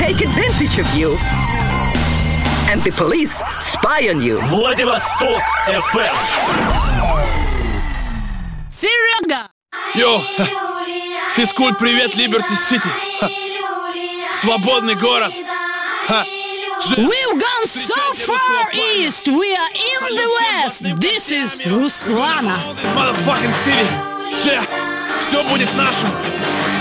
take advantage of you. And the police spy on you. Владивосток FM. Серега! Йоу! Физкульт, привет, Либерти Сити! Свободный город! We've gone so far east, we are in the west. This is Руслана. Motherfucking city! Че, все будет нашим!